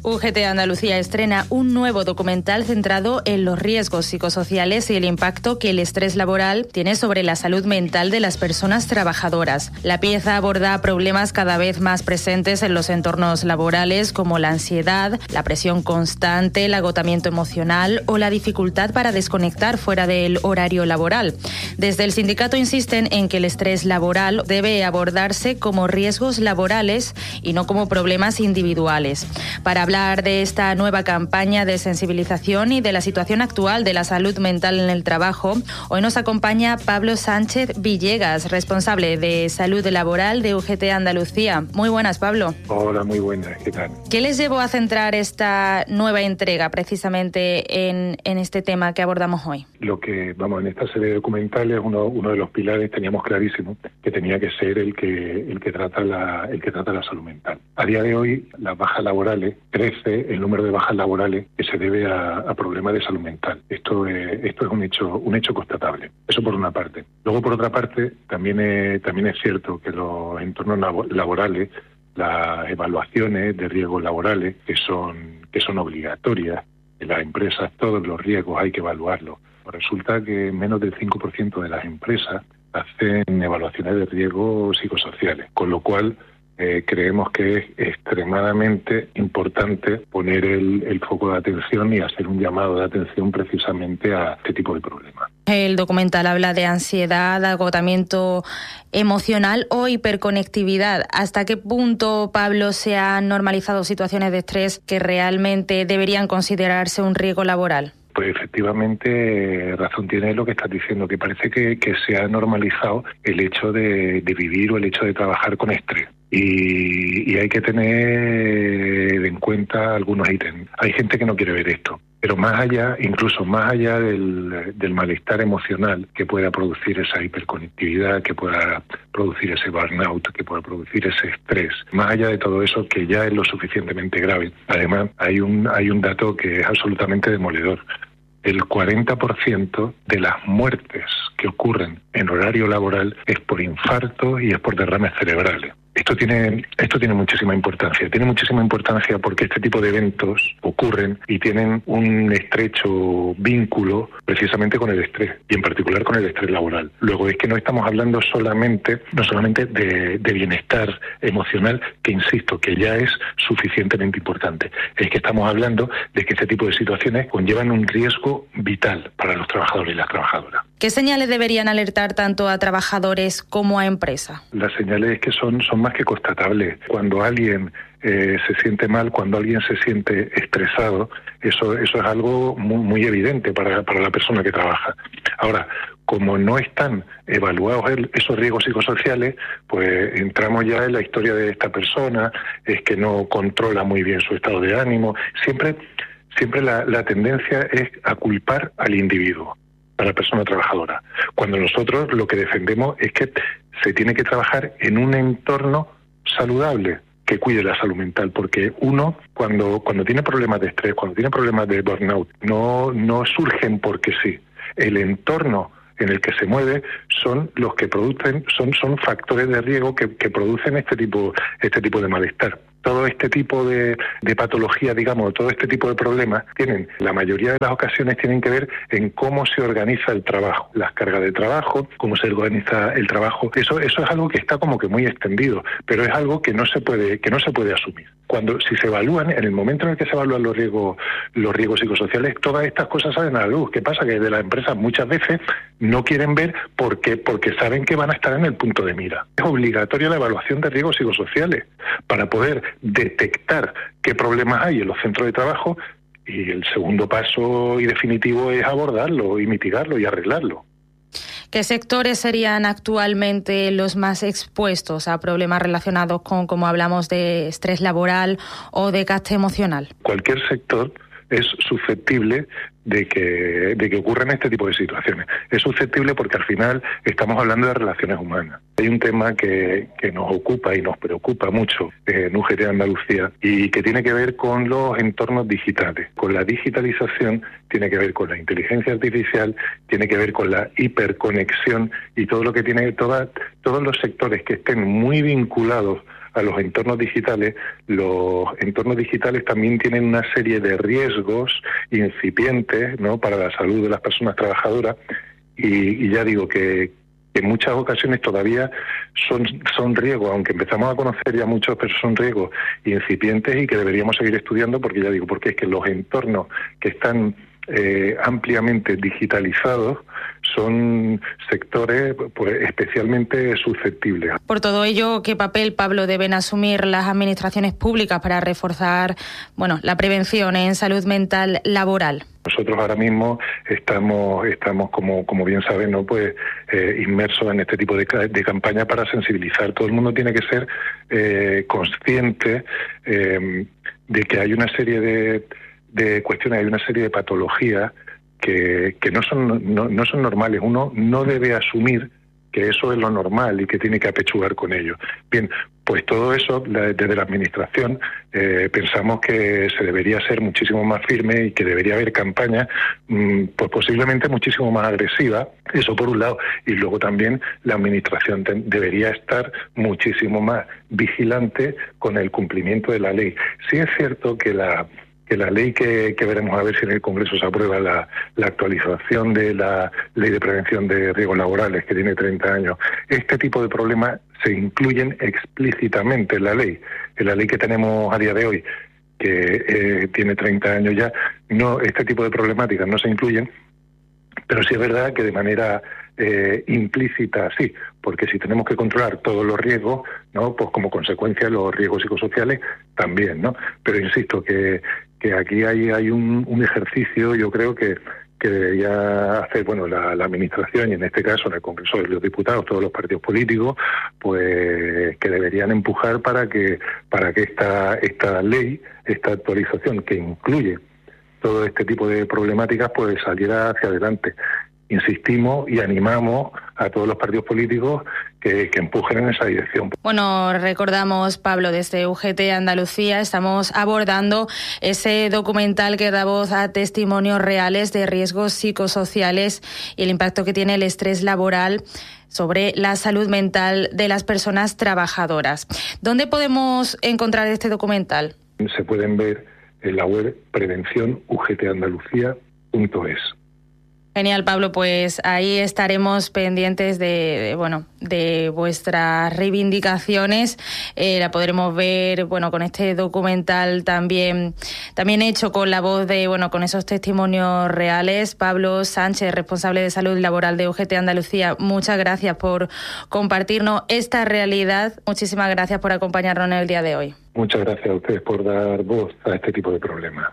UGT Andalucía estrena un nuevo documental centrado en los riesgos psicosociales y el impacto que el estrés laboral tiene sobre la salud mental de las personas trabajadoras. La pieza aborda problemas cada vez más presentes en los entornos laborales, como la ansiedad, la presión constante, el agotamiento emocional o la dificultad para desconectar fuera del horario laboral. Desde el sindicato insisten en que el estrés laboral debe abordarse como riesgos laborales y no como problemas individuales. Para hablar de esta nueva campaña de sensibilización y de la situación actual de la salud mental en el trabajo, hoy nos acompaña Pablo Sánchez Villegas, responsable de salud laboral de UGT Andalucía. Muy buenas, Pablo. Hola, muy buenas, ¿qué tal? ¿Qué les llevó a centrar esta nueva entrega precisamente en este tema que abordamos hoy? En esta serie de documentales uno de los pilares teníamos clarísimo que tenía que ser el que trata la salud mental. A día de hoy, las bajas laborales, crece el número de bajas laborales que se debe a problemas de salud mental. Esto es un hecho constatable. Eso por una parte. Luego, por otra parte, también es cierto que los entornos laborales, las evaluaciones de riesgos laborales, que son obligatorias en las empresas, todos los riesgos hay que evaluarlos. Resulta que menos del 5% de las empresas hacen evaluaciones de riesgos psicosociales, con lo cual creemos que es extremadamente importante poner el foco de atención y hacer un llamado de atención precisamente a este tipo de problemas. El documental habla de ansiedad, agotamiento emocional o hiperconectividad. ¿Hasta qué punto, Pablo, se han normalizado situaciones de estrés que realmente deberían considerarse un riesgo laboral? Pues efectivamente, razón tiene lo que estás diciendo, que parece que se ha normalizado el hecho de vivir o el hecho de trabajar con estrés. Y hay que tener en cuenta algunos ítems. Hay gente que no quiere ver esto, pero incluso más allá del malestar emocional que pueda producir esa hiperconectividad, que pueda producir ese burnout, que pueda producir ese estrés, más allá de todo eso, que ya es lo suficientemente grave. Además, hay un dato que es absolutamente demoledor. El 40% de las muertes que ocurren en horario laboral es por infarto y es por derrames cerebrales. Esto tiene muchísima importancia. Tiene muchísima importancia porque este tipo de eventos ocurren y tienen un estrecho vínculo precisamente con el estrés, y en particular con el estrés laboral. Luego es que no estamos hablando no solamente de bienestar emocional, que insisto, que ya es suficientemente importante. Es que estamos hablando de que este tipo de situaciones conllevan un riesgo vital para los trabajadores y las trabajadoras. ¿Qué señales deberían alertar tanto a trabajadores como a empresa? Las señales es que son más que constatables. Cuando alguien se siente mal, cuando alguien se siente estresado, eso es algo muy, muy evidente para la persona que trabaja. Ahora, como no están evaluados esos riesgos psicosociales, pues entramos ya en la historia de esta persona, es que no controla muy bien su estado de ánimo. Siempre la tendencia es a culpar al individuo, a la persona trabajadora, cuando nosotros lo que defendemos es que se tiene que trabajar en un entorno saludable que cuide la salud mental, porque uno cuando tiene problemas de estrés, cuando tiene problemas de burnout, no surgen porque sí. El entorno en el que se mueve son los que producen, son factores de riesgo que producen este tipo de malestar. Todo este tipo de patología, digamos, todo este tipo de problemas la mayoría de las ocasiones tienen que ver en cómo se organiza el trabajo, las cargas de trabajo, cómo se organiza el trabajo. Eso es algo que está como que muy extendido, pero es algo que no se puede asumir. Si se evalúan, en el momento en el que se evalúan los riesgos psicosociales, todas estas cosas salen a la luz. ¿Qué pasa? Que desde las empresas muchas veces no quieren ver porque saben que van a estar en el punto de mira. Es obligatoria la evaluación de riesgos psicosociales para poder detectar qué problemas hay en los centros de trabajo, y el segundo paso y definitivo es abordarlo y mitigarlo y arreglarlo. ¿Qué sectores serían actualmente los más expuestos a problemas relacionados con, como hablamos, de estrés laboral o de gasto emocional? Cualquier sector es susceptible de que ocurran este tipo de situaciones. Es susceptible porque al final estamos hablando de relaciones humanas. Hay un tema que nos ocupa y nos preocupa mucho en UGT Andalucía y que tiene que ver con los entornos digitales. Con la digitalización, tiene que ver con la inteligencia artificial, tiene que ver con la hiperconexión y todo lo que tiene, todos los sectores que estén muy vinculados a los entornos digitales también tienen una serie de riesgos incipientes, ¿no?, para la salud de las personas trabajadoras, y ya digo que en muchas ocasiones todavía son riesgos, aunque empezamos a conocer ya muchos, pero son riesgos incipientes y que deberíamos seguir estudiando, porque ya digo, porque es que los entornos que están ampliamente digitalizados son sectores pues especialmente susceptibles. Por todo ello, ¿qué papel, Pablo, deben asumir las administraciones públicas para reforzar, la prevención en salud mental laboral? Nosotros ahora mismo estamos como bien saben, ¿no?, pues inmersos en este tipo de campaña para sensibilizar. Todo el mundo tiene que ser consciente de que hay una serie de cuestiones, hay una serie de patologías que no son normales. Uno no debe asumir que eso es lo normal y que tiene que apechugar con ello. Bien, pues todo eso desde la Administración pensamos que se debería ser muchísimo más firme y que debería haber campañas pues posiblemente muchísimo más agresivas, eso por un lado, y luego también la Administración debería estar muchísimo más vigilante con el cumplimiento de la ley. Sí es cierto que la ley que veremos a ver si en el Congreso se aprueba, la actualización de la Ley de Prevención de Riesgos Laborales, que tiene 30 años, este tipo de problemas se incluyen explícitamente en la ley que tenemos a día de hoy, que tiene 30 años ya. No, este tipo de problemáticas no se incluyen, pero sí es verdad que de manera implícita sí, porque si tenemos que controlar todos los riesgos, ¿no?, pues como consecuencia los riesgos psicosociales también, ¿no? Pero insisto que aquí hay un ejercicio, yo creo que debería hacer la Administración, y en este caso en el Congreso de los Diputados, todos los partidos políticos, pues que deberían empujar para que esta ley, esta actualización que incluye todo este tipo de problemáticas, pues saliera hacia adelante. Insistimos y animamos a todos los partidos políticos que empujen en esa dirección. Recordamos, Pablo, desde UGT Andalucía estamos abordando ese documental que da voz a testimonios reales de riesgos psicosociales y el impacto que tiene el estrés laboral sobre la salud mental de las personas trabajadoras. ¿Dónde podemos encontrar este documental? Se pueden ver en la web prevencionugtandalucía.es. Genial, Pablo, pues ahí estaremos pendientes de vuestras reivindicaciones. La podremos ver, con este documental también hecho con la voz con esos testimonios reales. Pablo Sánchez, responsable de salud laboral de UGT Andalucía, muchas gracias por compartirnos esta realidad. Muchísimas gracias por acompañarnos en el día de hoy. Muchas gracias a ustedes por dar voz a este tipo de problemas.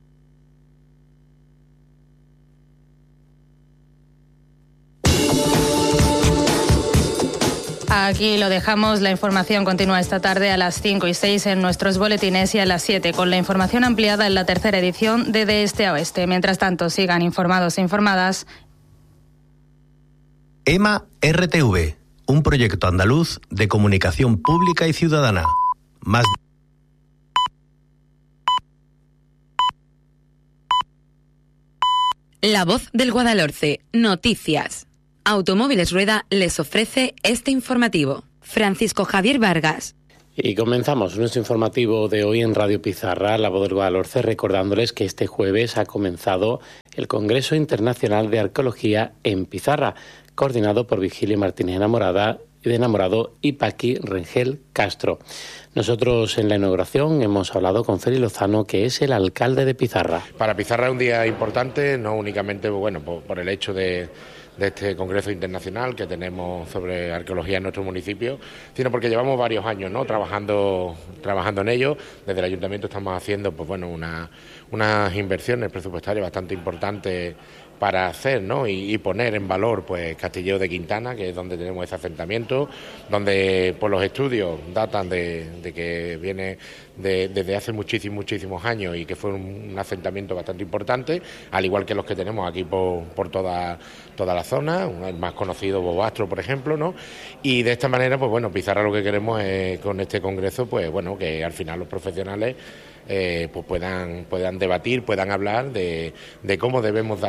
Aquí lo dejamos. La información continúa esta tarde a las 5 y 6 en nuestros boletines y a las 7 con la información ampliada en la tercera edición de Este a Oeste. Mientras tanto, sigan informados e informadas. EMA RTV, un proyecto andaluz de comunicación pública y ciudadana. La Voz del Guadalhorce, noticias. Automóviles Rueda les ofrece este informativo. Francisco Javier Vargas. Y comenzamos nuestro informativo de hoy en Radio Pizarra, La Voz del Guadalhorce, recordándoles que este jueves ha comenzado el Congreso Internacional de Arqueología en Pizarra, coordinado por Virgilio Martínez Enamorado y Paqui Rengel Castro. Nosotros en la inauguración hemos hablado con Félix Lozano, que es el alcalde de Pizarra. Para Pizarra es un día importante, no únicamente por el hecho de este Congreso Internacional que tenemos sobre arqueología en nuestro municipio, sino porque llevamos varios años, ¿no?, trabajando en ello. Desde el Ayuntamiento estamos haciendo unas inversiones presupuestarias bastante importantes para hacer, ¿no?, y poner en valor Castilleo de Quintana, que es donde tenemos ese asentamiento, donde los estudios datan de que viene desde hace muchísimos años y que fue un asentamiento bastante importante, al igual que los que tenemos aquí por toda la zona, el más conocido Bobastro, por ejemplo, ¿no? Y de esta manera, Pizarra lo que queremos es con este congreso, que al final los profesionales puedan debatir, puedan hablar de cómo debemos de actuar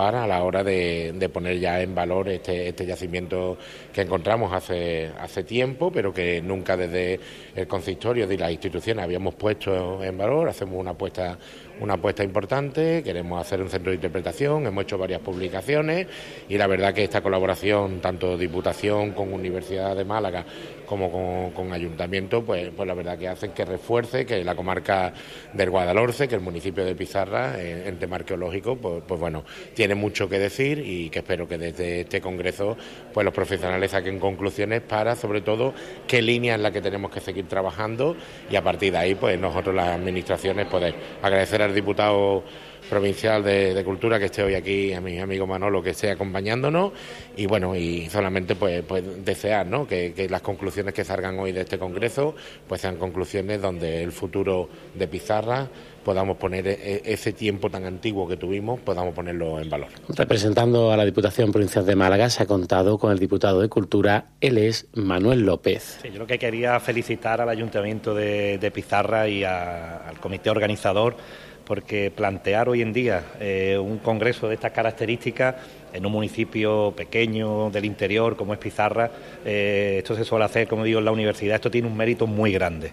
lugar a la hora de poner ya en valor este yacimiento que encontramos hace tiempo, pero que nunca desde el consistorio de las instituciones habíamos puesto en valor. Hacemos una apuesta importante, queremos hacer un centro de interpretación, hemos hecho varias publicaciones y la verdad que esta colaboración, tanto Diputación con Universidad de Málaga como con Ayuntamiento, pues la verdad que hacen que refuerce que la comarca del Guadalhorce, que el municipio de Pizarra, en tema arqueológico, pues bueno, tiene mucho que decir y que espero que desde este congreso pues los profesionales saquen conclusiones para, sobre todo, qué línea es la que tenemos que seguir trabajando y a partir de ahí, pues nosotros las administraciones poder agradecer al diputado provincial de Cultura que esté hoy aquí, a mi amigo Manolo que esté acompañándonos y bueno, y solamente pues desear, ¿no?, que las conclusiones que salgan hoy de este congreso pues sean conclusiones donde el futuro de Pizarra podamos poner ese tiempo tan antiguo que tuvimos, podamos ponerlo en valor. Representando a la Diputación Provincial de Málaga se ha contado con el diputado de Cultura, él es Manuel López. Sí, yo lo que quería felicitar al Ayuntamiento de Pizarra y al comité organizador, porque plantear hoy en día un congreso de estas características en un municipio pequeño del interior como es Pizarra, esto se suele hacer, como digo, en la universidad. Esto tiene un mérito muy grande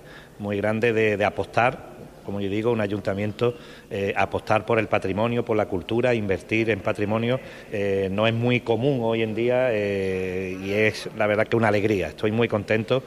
de apostar, como yo digo, un ayuntamiento, apostar por el patrimonio, por la cultura, invertir en patrimonio, no es muy común hoy en día y es la verdad que una alegría. Estoy muy contento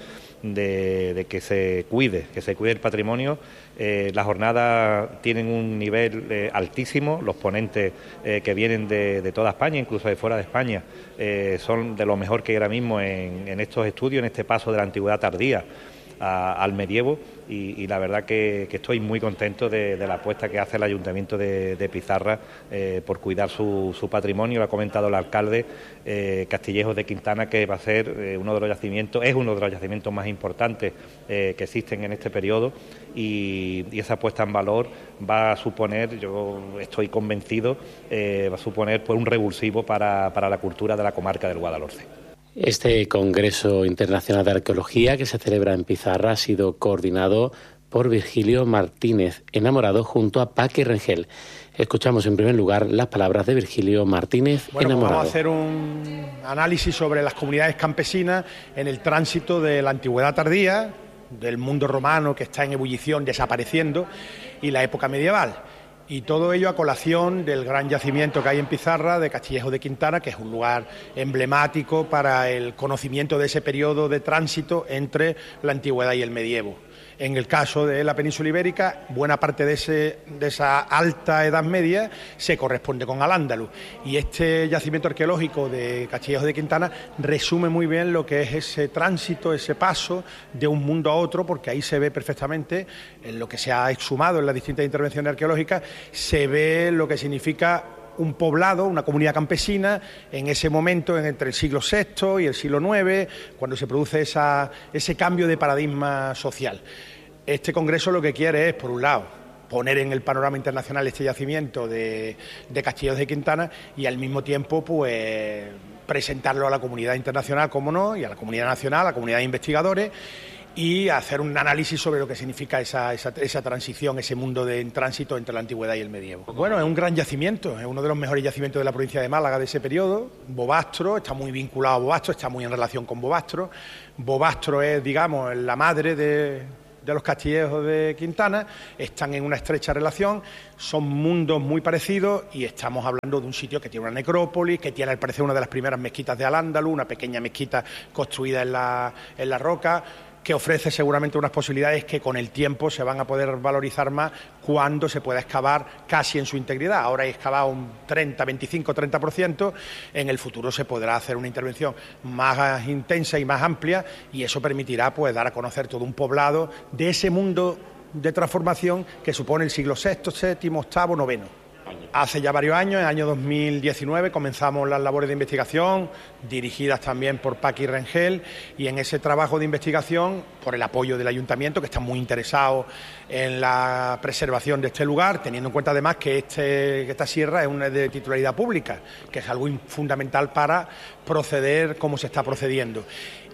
de que se cuide el patrimonio. Las jornadas tienen un nivel altísimo, los ponentes que vienen de toda España, incluso de fuera de España, son de lo mejor que hay ahora mismo en estos estudios, en este paso de la antigüedad tardía al medievo y la verdad que estoy muy contento de la apuesta que hace el Ayuntamiento de Pizarra por cuidar su patrimonio. Lo ha comentado el alcalde, Castillejos de Quintana, que va a ser es uno de los yacimientos más importantes que existen en este periodo y esa puesta en valor va a suponer, yo estoy convencido, va a suponer pues un revulsivo para la cultura de la comarca del Guadalhorce. Este Congreso Internacional de Arqueología que se celebra en Pizarra ha sido coordinado por Virgilio Martínez, enamorado, junto a Paqui Rengel. Escuchamos en primer lugar las palabras de Virgilio Martínez, enamorado. Vamos a hacer un análisis sobre las comunidades campesinas en el tránsito de la antigüedad tardía, del mundo romano que está en ebullición, desapareciendo, y la época medieval. Y todo ello a colación del gran yacimiento que hay en Pizarra de Castillejos de Quintana, que es un lugar emblemático para el conocimiento de ese periodo de tránsito entre la antigüedad y el medievo. En el caso de la península ibérica, buena parte de esa alta Edad Media se corresponde con Al-Ándalus. Y este yacimiento arqueológico de Castillejos de Quintana resume muy bien lo que es ese tránsito, ese paso de un mundo a otro, porque ahí se ve perfectamente en lo que se ha exhumado en las distintas intervenciones arqueológicas, se ve lo que significa un poblado, una comunidad campesina, en ese momento entre el siglo VI y el siglo IX, cuando se produce ese cambio de paradigma social. Este congreso lo que quiere es, por un lado, poner en el panorama internacional este yacimiento de Castillejos de Quintana y al mismo tiempo pues presentarlo a la comunidad internacional, como no, y a la comunidad nacional, a la comunidad de investigadores, y hacer un análisis sobre lo que significa esa transición, ese mundo en tránsito entre la antigüedad y el medievo. Bueno, es un gran yacimiento, es uno de los mejores yacimientos de la provincia de Málaga de ese periodo. Bobastro, está muy vinculado a Bobastro, está muy en relación con Bobastro. Bobastro es, digamos, la madre de los Castillejos de Quintana, están en una estrecha relación, son mundos muy parecidos y estamos hablando de un sitio que tiene una necrópolis, que tiene al parecer una de las primeras mezquitas de Al-Ándalus, una pequeña mezquita construida en la roca, que ofrece seguramente unas posibilidades que con el tiempo se van a poder valorizar más cuando se pueda excavar casi en su integridad. Ahora hay excavado un 30%, en el futuro se podrá hacer una intervención más intensa y más amplia y eso permitirá pues dar a conocer todo un poblado de ese mundo de transformación que supone el siglo VI, VII, VIII, IX. Hace ya varios años, en el año 2019, comenzamos las labores de investigación, dirigidas también por Paqui Rengel, y en ese trabajo de investigación, por el apoyo del Ayuntamiento, que está muy interesado en la preservación de este lugar, teniendo en cuenta además que esta sierra es una de titularidad pública, que es algo fundamental para proceder como se está procediendo.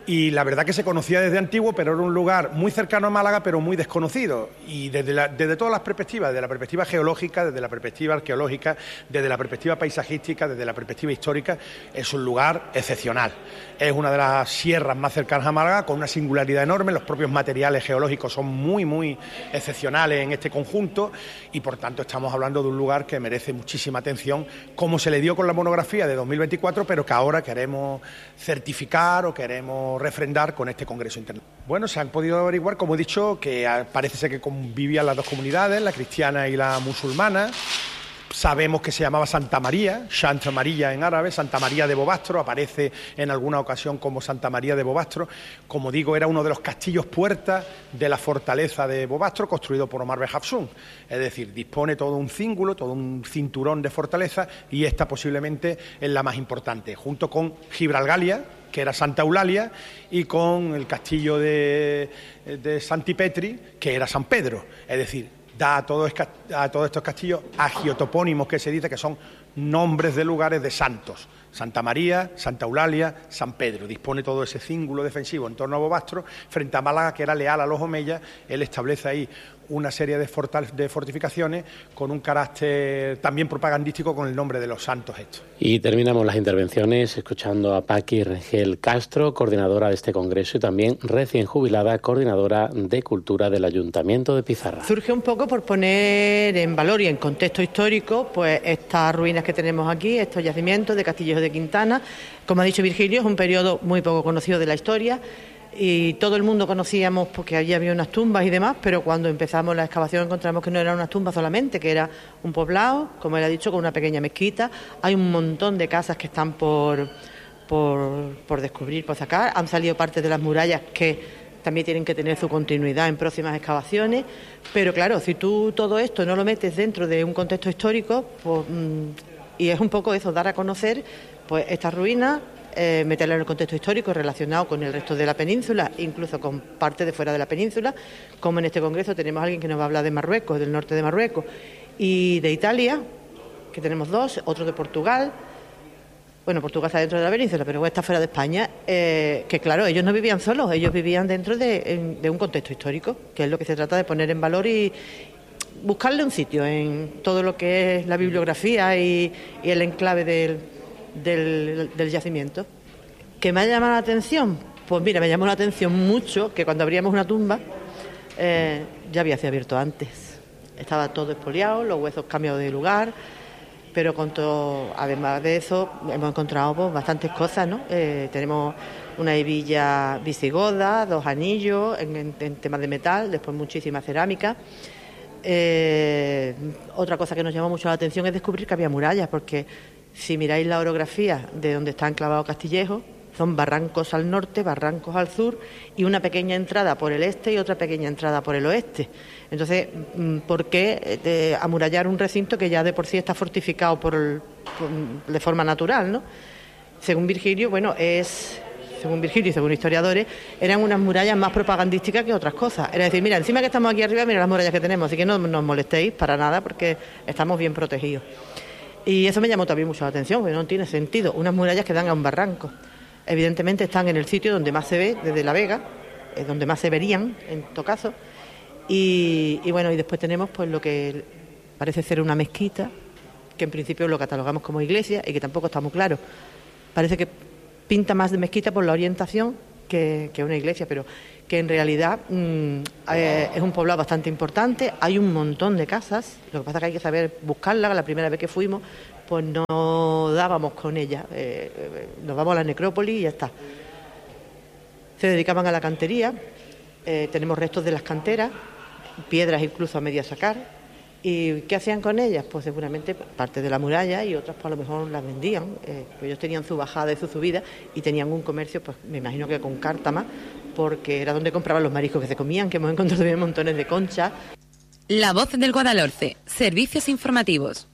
Y la verdad que se conocía desde antiguo, pero era un lugar muy cercano a Málaga, pero muy desconocido. Y desde todas las perspectivas, desde la perspectiva geológica, desde la perspectiva arqueológica, desde la perspectiva paisajística, desde la perspectiva histórica, es un lugar excepcional. Es una de las sierras más cercanas a Málaga, con una singularidad enorme. Los propios materiales geológicos son muy, muy excepcionales en este conjunto y, por tanto, estamos hablando de un lugar que merece muchísima atención, como se le dio con la monografía de 2024, pero que ahora queremos certificar o queremos refrendar con este Congreso Internacional. Bueno, se han podido averiguar, como he dicho, que parece ser que convivían las dos comunidades, la cristiana y la musulmana. Sabemos que se llamaba Santa María, Santa María en árabe, Santa María de Bobastro, aparece en alguna ocasión como Santa María de Bobastro. Como digo, era uno de los castillos puertas de la fortaleza de Bobastro, construido por Omar Benjafsún. Es decir, dispone todo un cíngulo, todo un cinturón de fortaleza, y esta posiblemente es la más importante, junto con Gibralgalia, que era Santa Eulalia, y con el castillo de Santipetri, que era San Pedro. Es decir, da a todos estos castillos agiotopónimos, que se dice que son nombres de lugares de santos. Santa María, Santa Eulalia, San Pedro. Dispone todo ese cíngulo defensivo en torno a Bobastro, frente a Málaga, que era leal a los omeyas. Él establece ahí una serie de fortificaciones con un carácter también propagandístico con el nombre de los santos estos. Y terminamos las intervenciones escuchando a Paqui Rengel Castro, coordinadora de este congreso y también recién jubilada coordinadora de Cultura del Ayuntamiento de Pizarra. Surge un poco por poner en valor y en contexto histórico pues estas ruinas que tenemos aquí, estos yacimientos de Castillejo de Quintana. Como ha dicho Virgilio, es un periodo muy poco conocido de la historia, y todo el mundo conocíamos porque allí había unas tumbas y demás, pero cuando empezamos la excavación encontramos que no eran unas tumbas solamente, que era un poblado, como él ha dicho, con una pequeña mezquita. Hay un montón de casas que están por descubrir, por sacar. Han salido partes de las murallas que también tienen que tener su continuidad en próximas excavaciones, pero claro, si tú todo esto no lo metes dentro de un contexto histórico, pues, y es un poco eso, dar a conocer pues estas ruinas, meterla en el contexto histórico relacionado con el resto de la península, incluso con parte de fuera de la península, como en este congreso tenemos a alguien que nos va a hablar de Marruecos, del norte de Marruecos, y de Italia, que tenemos dos, otro de Portugal. Bueno, Portugal está dentro de la península, pero está fuera de España, que claro, ellos no vivían solos, ellos vivían dentro de un contexto histórico, que es lo que se trata de poner en valor y buscarle un sitio en todo lo que es la bibliografía y el enclave del yacimiento. ¿Qué me ha llamado la atención? Pues mira, me llamó la atención mucho que cuando abríamos una tumba ya había sido abierto antes. Estaba todo expoliado, los huesos cambiados de lugar, pero con todo, además de eso hemos encontrado pues, bastantes cosas, ¿no? Tenemos una hebilla visigoda, 2 anillos en temas de metal, después muchísima cerámica. Otra cosa que nos llamó mucho la atención es descubrir que había murallas, porque si miráis la orografía de donde está enclavado Castillejo, son barrancos al norte, barrancos al sur y una pequeña entrada por el este y otra pequeña entrada por el oeste. Entonces, ¿por qué amurallar un recinto que ya de por sí está fortificado de forma natural, ¿no? Según Virgilio, según Virgilio y según historiadores, eran unas murallas más propagandísticas que otras cosas. Era decir, mira, encima que estamos aquí arriba, mira las murallas que tenemos, así que no nos molestéis para nada porque estamos bien protegidos. Y eso me llamó también mucho la atención, porque no tiene sentido. Unas murallas que dan a un barranco. Evidentemente están en el sitio donde más se ve, desde La Vega, es donde más se verían, en todo caso. Y bueno, y después tenemos pues lo que parece ser una mezquita, que en principio lo catalogamos como iglesia y que tampoco está muy claro. Parece que pinta más de mezquita por la orientación que una iglesia, pero que en realidad es un poblado bastante importante, hay un montón de casas, lo que pasa es que hay que saber buscarla. La primera vez que fuimos pues no dábamos con ella, nos vamos a la necrópolis y ya está. Se dedicaban a la cantería, tenemos restos de las canteras, piedras incluso a media sacar. ¿Y qué hacían con ellas? Pues seguramente parte de la muralla y otras pues a lo mejor las vendían. Pues ellos tenían su bajada y su subida y tenían un comercio, pues me imagino que con cártama, porque era donde compraban los mariscos que se comían, que hemos encontrado también montones de conchas. La Voz del Guadalhorce, servicios informativos.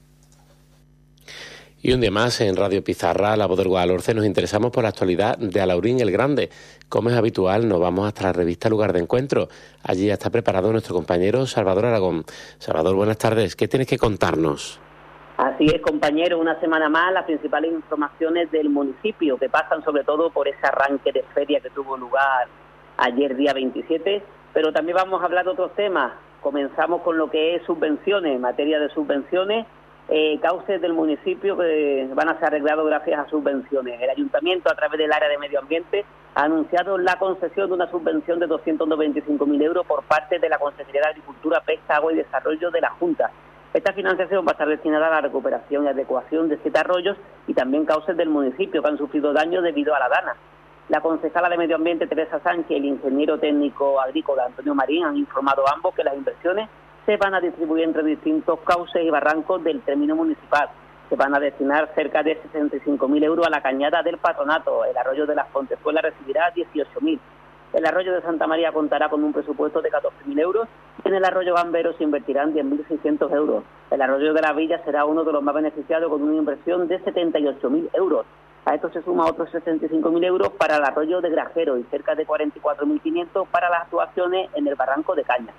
Y un día más en Radio Pizarra, La Voz del Guadalhorce, nos interesamos por la actualidad de Alaurín el Grande. Como es habitual, nos vamos hasta la revista Lugar de Encuentro. Allí ya está preparado nuestro compañero Salvador Aragón. Salvador, buenas tardes. ¿Qué tienes que contarnos? Así es, compañero, una semana más las principales informaciones del municipio que pasan sobre todo por ese arranque de feria que tuvo lugar ayer día 27, pero también vamos a hablar de otros temas. Comenzamos con lo que es subvenciones, en materia de subvenciones, cauces del municipio que van a ser arreglados gracias a subvenciones. El ayuntamiento, a través del área de medio ambiente, ha anunciado la concesión de una subvención de 295.000 euros por parte de la Consejería de Agricultura, Pesca, Agua y Desarrollo de la Junta. Esta financiación va a estar destinada a la recuperación y adecuación de 7 arroyos y también cauces del municipio que han sufrido daños debido a la dana. La concejala de Medio Ambiente, Teresa Sánchez, y el ingeniero técnico agrícola, Antonio Marín, han informado a ambos que las inversiones se van a distribuir entre distintos cauces y barrancos del término municipal. Se van a destinar cerca de 65.000 euros a la cañada del Patronato. El arroyo de las Fontezuelas recibirá 18.000. El arroyo de Santa María contará con un presupuesto de 14.000 euros y en el arroyo Gambero se invertirán 10.600 euros. El arroyo de la Villa será uno de los más beneficiados con una inversión de 78.000 euros. A esto se suma otros 65.000 euros para el arroyo de Grajero y cerca de 44.500 para las actuaciones en el barranco de Caña.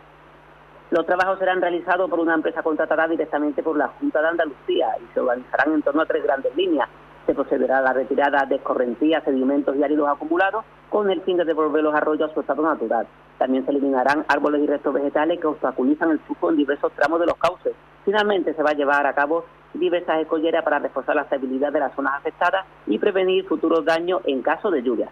Los trabajos serán realizados por una empresa contratada directamente por la Junta de Andalucía y se organizarán en torno a 3 grandes líneas. Se procederá a la retirada de escorrentías, sedimentos y áridos acumulados con el fin de devolver los arroyos a su estado natural. También se eliminarán árboles y restos vegetales que obstaculizan el flujo en diversos tramos de los cauces. Finalmente se va a llevar a cabo diversas escolleras para reforzar la estabilidad de las zonas afectadas y prevenir futuros daños en caso de lluvias.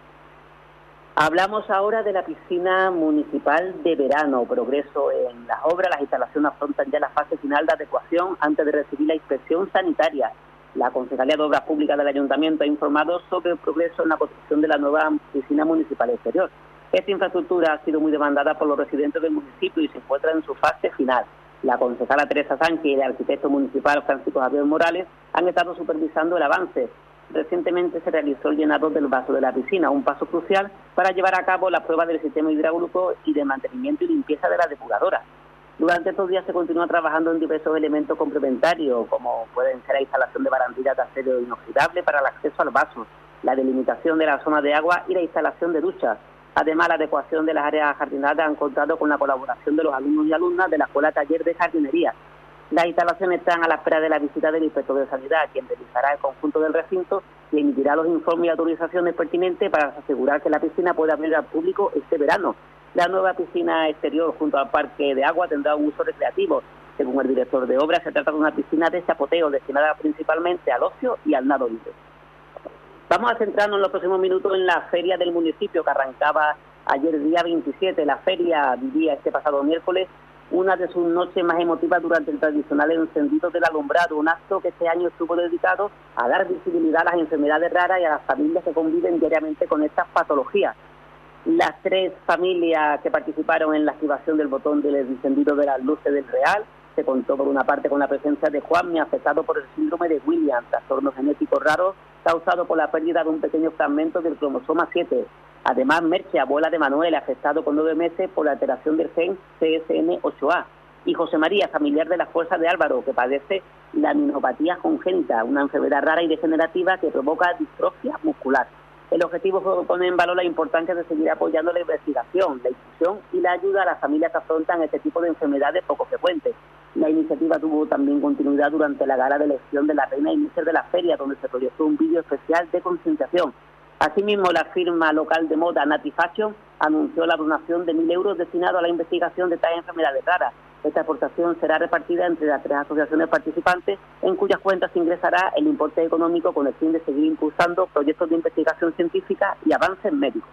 Hablamos ahora de la piscina municipal de verano. Progreso en las obras, las instalaciones afrontan ya la fase final de adecuación antes de recibir la inspección sanitaria. La Concejalía de Obras Públicas del Ayuntamiento ha informado sobre el progreso en la construcción de la nueva piscina municipal exterior. Esta infraestructura ha sido muy demandada por los residentes del municipio y se encuentra en su fase final. La concejala Teresa Sánchez y el arquitecto municipal Francisco Javier Morales han estado supervisando el avance. Recientemente se realizó el llenado del vaso de la piscina, un paso crucial para llevar a cabo la prueba del sistema hidráulico y de mantenimiento y limpieza de la depuradora. Durante estos días se continúa trabajando en diversos elementos complementarios, como pueden ser la instalación de barandillas de acero inoxidable para el acceso al vaso, la delimitación de la zona de agua y la instalación de duchas. Además, la adecuación de las áreas jardinadas han contado con la colaboración de los alumnos y alumnas de la Escuela Taller de Jardinería. Las instalaciones están a la espera de la visita del inspector de Sanidad, quien revisará el conjunto del recinto y emitirá los informes y autorizaciones pertinentes para asegurar que la piscina pueda abrir al público este verano. La nueva piscina exterior junto al parque de agua tendrá un uso recreativo. Según el director de obras, se trata de una piscina de chapoteo destinada principalmente al ocio y al nado libre. Vamos a centrarnos en los próximos minutos en la feria del municipio que arrancaba ayer día 27. La feria vivía este pasado miércoles una de sus noches más emotivas durante el tradicional encendido del alumbrado, un acto que este año estuvo dedicado a dar visibilidad a las enfermedades raras y a las familias que conviven diariamente con estas patologías. Las 3 familias que participaron en la activación del botón del encendido de las luces del Real, se contó por una parte con la presencia de Juanmi, afectado por el síndrome de Williams, trastorno genético raro causado por la pérdida de un pequeño fragmento del cromosoma 7. Además, Merche, abuela de Manuel, afectado con 9 meses por la alteración del gen CSN8A. Y José María, familiar de la Fuerza de Álvaro, que padece la minopatía congénita, una enfermedad rara y degenerativa que provoca distrofia muscular. El objetivo pone en valor la importancia de seguir apoyando la investigación, la difusión y la ayuda a las familias que afrontan este tipo de enfermedades poco frecuentes. La iniciativa tuvo también continuidad durante la gala de elección de la reina y míster de la feria, donde se proyectó un vídeo especial de concienciación. Asimismo, la firma local de moda Nati Fashion anunció la donación de 1.000 euros destinados a la investigación de estas enfermedades raras. Esta aportación será repartida entre las 3 asociaciones participantes, en cuyas cuentas se ingresará el importe económico con el fin de seguir impulsando proyectos de investigación científica y avances médicos.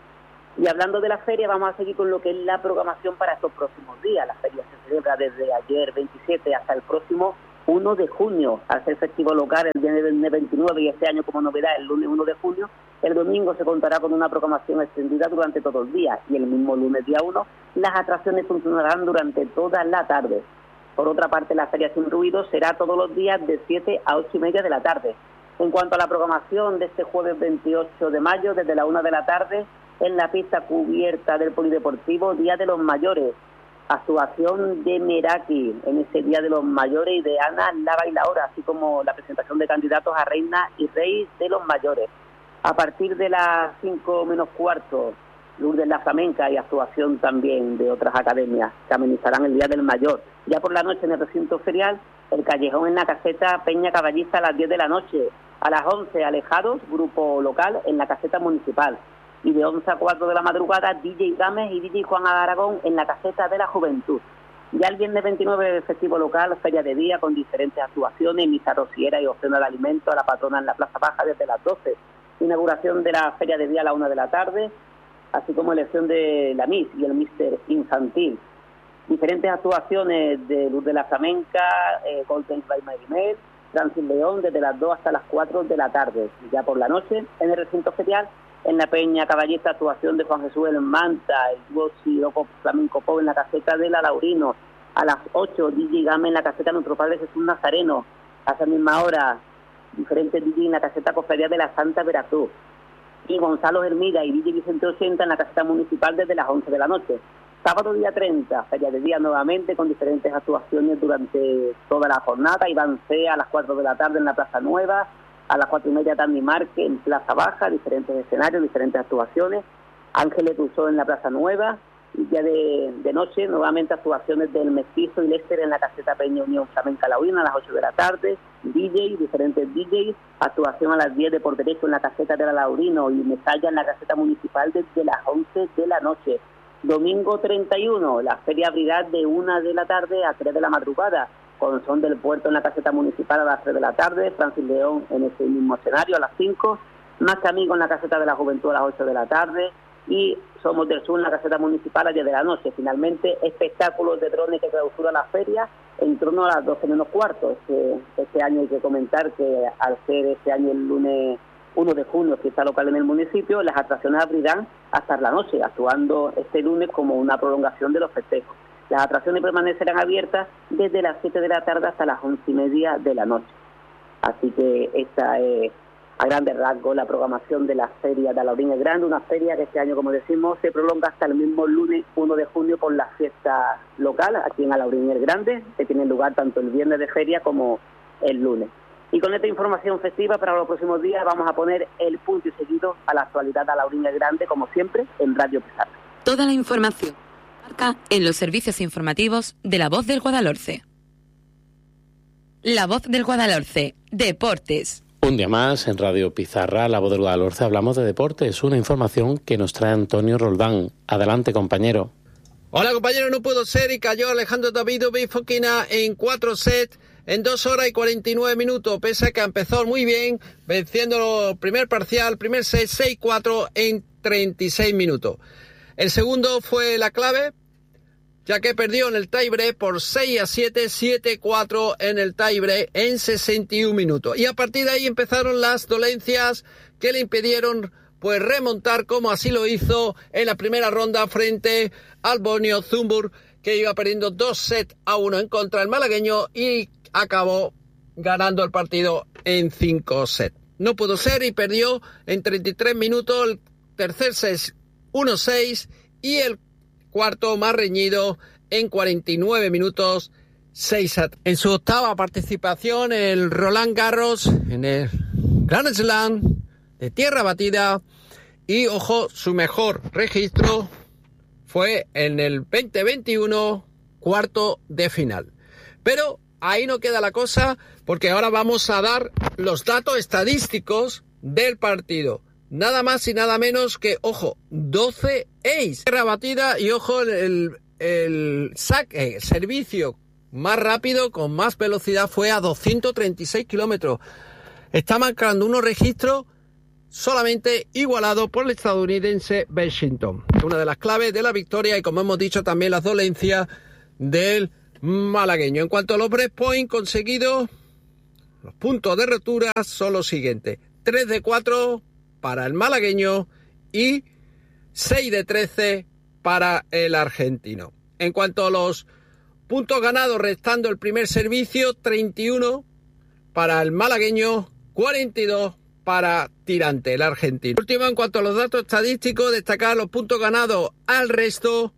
Y hablando de la feria, vamos a seguir con lo que es la programación para estos próximos días. La feria se celebra desde ayer 27 hasta el próximo 1 de junio, al ser festivo local el día 29 y este año como novedad el lunes 1 de junio. El domingo se contará con una programación extendida durante todo el día y el mismo lunes día 1 las atracciones funcionarán durante toda la tarde. Por otra parte, la feria sin ruido será todos los días de 7 a 8 y media de la tarde. En cuanto a la programación de este jueves 28 de mayo, desde la 1 de la tarde, en la pista cubierta del Polideportivo, Día de los Mayores. Actuación de Meraki en ese Día de los Mayores y de Ana la Bailaora, así como la presentación de candidatos a Reina y Rey de los Mayores. A partir de las 5 menos cuarto, Lourdes la Flamenca y actuación también de otras academias que amenizarán el Día del Mayor. Ya por la noche en el recinto ferial, El Callejón en la caseta Peña Caballista a las 10 de la noche. A las 11, Alejados, grupo local, en la caseta municipal. Y de 11 a 4 de la madrugada, DJ Gámez y DJ Juan Aragón en la caseta de la Juventud. Ya el viernes 29, festivo local, feria de día con diferentes actuaciones, misa rociera y ofrenda de alimentos a la patrona en la Plaza Baja desde las 12. Inauguración de la feria de día a la 1 de la tarde, así como elección de la Miss y el Mister Infantil. Diferentes actuaciones de Luz de la Flamenca, Golden by Marimel, Francis León, desde las 2 hasta las 4 de la tarde. Y ya por la noche, en el recinto ferial, en la Peña Caballista, actuación de Juan Jesús El Manta, el dúo Siroco Flamenco Pop en la caseta de La Laurino. A las 8, DJ Game en la caseta de nuestro Padre Jesús Nazareno. A esa misma hora, diferentes DJ en la caseta Cofradía de la Santa Veracruz. Y Gonzalo Hermida y DJ Vicente 80 en la caseta municipal desde las 11 de la noche. Sábado día 30, feria de día nuevamente con diferentes actuaciones durante toda la jornada. Iván C a las 4 de la tarde en la Plaza Nueva. A las 4:30 Tandy Marque en Plaza Baja, diferentes escenarios, diferentes actuaciones. Ángeles Rousseau en la Plaza Nueva. Y ya de noche, nuevamente actuaciones del Mestizo y Lester en la caseta Peña Unión Flamenca Laurina a las 8 de la tarde. DJ, diferentes DJs. Actuación a las 10 de Por Derecho en la caseta de La Laurino y Mesalla en la caseta municipal desde las 11 de la noche. Domingo 31, la Feria Brigad de 1 de la tarde a 3 de la madrugada. Con Son del Puerto en la caseta municipal a las 3 de la tarde, Francis León en ese mismo escenario a las 5, Más que Amigo en la caseta de la Juventud a las 8 de la tarde y Somos del Sur en la caseta municipal a las 10 de la noche. Finalmente, espectáculos de drones que clausura la feria en torno a las 12 menos cuarto. Este año hay que comentar que al ser este año el lunes 1 de junio, fiesta local en el municipio, las atracciones abrirán hasta la noche, actuando este lunes como una prolongación de los festejos. Las atracciones permanecerán abiertas desde las 7 de la tarde hasta las 11:30 de la noche. Así que esta es, a grandes rasgos, la programación de la Feria de Alaurín el Grande, una feria que este año, como decimos, se prolonga hasta el mismo lunes 1 de junio por la fiesta local aquí en Alaurín el Grande, que tiene lugar tanto el viernes de feria como el lunes. Y con esta información festiva para los próximos días vamos a poner el punto y seguido a la actualidad de Alaurín el Grande, como siempre, en Radio Pizarra. Toda la información en los servicios informativos de La Voz del Guadalhorce. La Voz del Guadalhorce, Deportes. Un día más en Radio Pizarra, La Voz del Guadalhorce, hablamos de deportes. Una información que nos trae Antonio Roldán. Adelante, compañero. Hola, compañero, no pudo ser y cayó Alejandro Davidovich Fokina en 4 sets en 2 horas y 49 minutos, pese a que empezó muy bien, venciendo el primer parcial, primer set 6-4 en 36 minutos. El segundo fue la clave, ya que perdió en el tiebreak por 6-7, 7-4 en el tiebreak en 61 minutos. Y a partir de ahí empezaron las dolencias que le impidieron pues remontar, como así lo hizo en la primera ronda frente al Bonio Zumbur, que iba perdiendo 2-1 en contra del malagueño y acabó ganando el partido en 5 sets. No pudo ser y perdió en 33 minutos el tercer set 1-6 y el cuarto más reñido en 49 minutos 6-3. En su octava participación el Roland Garros en el Grand Slam de tierra batida y, ojo, su mejor registro fue en el 2021, cuarto de final. Pero ahí no queda la cosa, porque ahora vamos a dar los datos estadísticos del partido. Nada más y nada menos que, ojo, 12 ace. Tierra batida y, ojo, el servicio más rápido, con más velocidad, fue a 236 kilómetros. Está marcando unos registros solamente igualado por el estadounidense Washington. Una de las claves de la victoria y, como hemos dicho, también las dolencias del malagueño. En cuanto a los breakpoints conseguidos, los puntos de rotura son los siguientes: 3 de 4 para el malagueño y 6 de 13 para el argentino. En cuanto a los puntos ganados restando el primer servicio, 31 para el malagueño, 42 para Tirante, el argentino. Último, en cuanto a los datos estadísticos, destacar los puntos ganados al resto: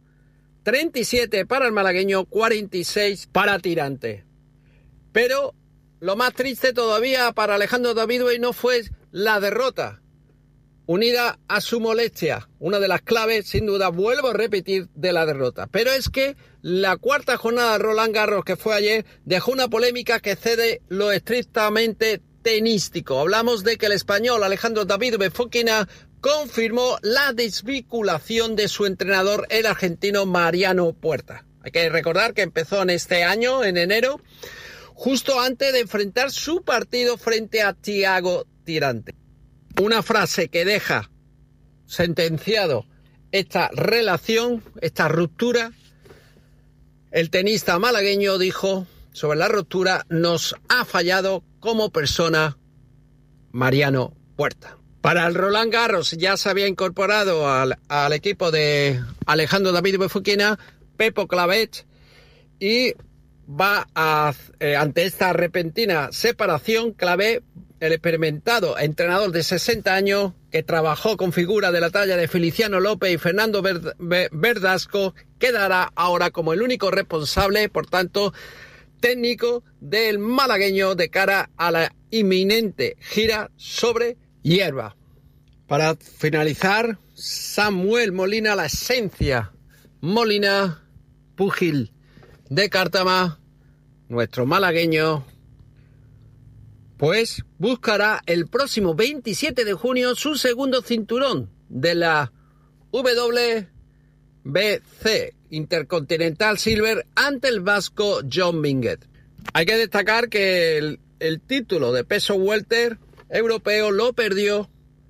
37 para el malagueño, 46 para Tirante. Pero lo más triste todavía para Alejandro Davidovich no fue la derrota, unida a su molestia. Una de las claves, sin duda, vuelvo a repetir, de la derrota. Pero es que la cuarta jornada de Roland Garros, que fue ayer, dejó una polémica que excede lo estrictamente tenístico. Hablamos de que el español Alejandro David Fokina confirmó la desvinculación de su entrenador, el argentino Mariano Puerta. Hay que recordar que empezó en este año, en enero, justo antes de enfrentar su partido frente a Thiago Tirante. Una frase que deja sentenciado esta relación, esta ruptura. El tenista malagueño dijo sobre la ruptura: nos ha fallado como persona Mariano Puerta. Para el Roland Garros ya se había incorporado al equipo de Alejandro David Fokina Pepo Clavet, y va ante esta repentina separación. Clavet, el experimentado entrenador de 60 años que trabajó con figuras de la talla de Feliciano López y Fernando Verdasco, quedará ahora como el único responsable, por tanto, técnico del malagueño de cara a la inminente gira sobre hierba. Para finalizar, Samuel Molina, la esencia Molina, púgil de Cártama, nuestro malagueño, pues buscará el próximo 27 de junio su segundo cinturón de la WBC Intercontinental Silver ante el vasco John Minguet. Hay que destacar que el título de peso welter europeo lo perdió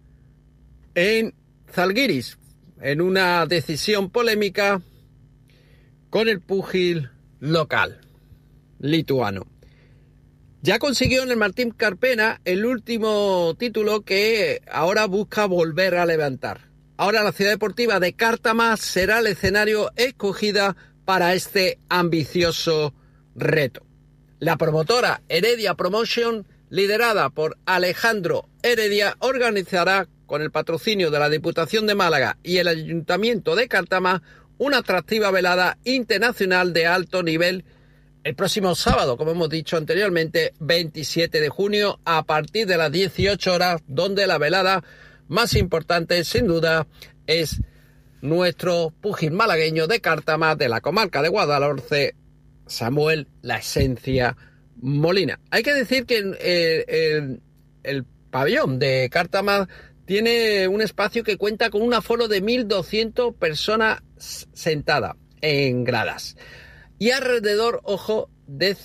en Zalgiris en una decisión polémica con el púgil local lituano. Ya consiguió en el Martín Carpena el último título que ahora busca volver a levantar. Ahora la ciudad deportiva de Cártama será el escenario escogida para este ambicioso reto. La promotora Heredia Promotion, liderada por Alejandro Heredia, organizará, con el patrocinio de la Diputación de Málaga y el Ayuntamiento de Cártama, una atractiva velada internacional de alto nivel el próximo sábado, como hemos dicho anteriormente, 27 de junio, a partir de las 18 horas, donde la velada más importante, sin duda, es nuestro púgil malagueño de Cártama, de la comarca de Guadalhorce, Samuel La Esencia Molina. Hay que decir que el pabellón de Cártama tiene un espacio que cuenta con un aforo de 1.200 personas sentadas en gradas. Y alrededor, ojo, de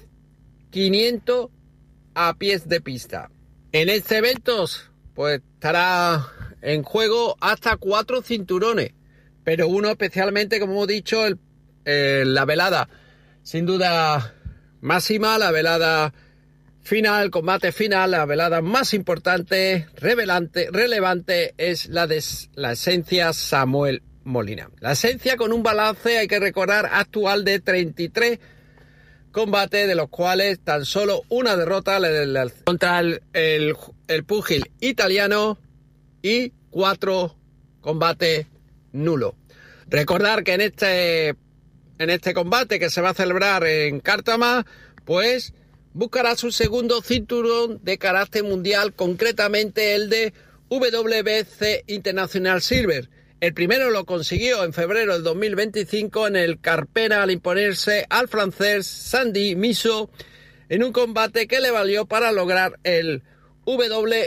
500 a pies de pista. En este evento, pues estará en juego hasta 4 cinturones, pero uno especialmente, como hemos dicho, la velada, sin duda máxima, la velada final, combate final, la velada más importante, relevante, es la de La Esencia Samuel Molina. La Esencia, con un balance, hay que recordar, actual de 33 combates, de los cuales tan solo una derrota contra el púgil italiano y 4 combates nulos. Recordar que en este combate que se va a celebrar en Cártama, pues buscará su segundo cinturón de carácter mundial, concretamente el de WBC International Silver. El primero lo consiguió en febrero del 2025 en el Carpena, al imponerse al francés Sandy Miso en un combate que le valió para lograr el WBC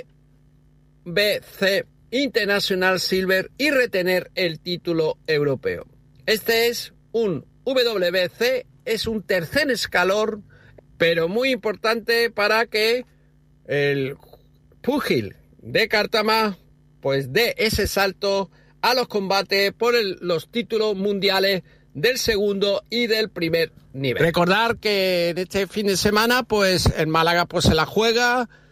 International Silver y retener el título europeo. Este es un WBC, es un tercer escalón, pero muy importante para que el púgil de Cártama pues dé ese salto a los combates por los títulos mundiales del segundo y del primer nivel. Recordar que en este fin de semana, pues en Málaga pues se la juega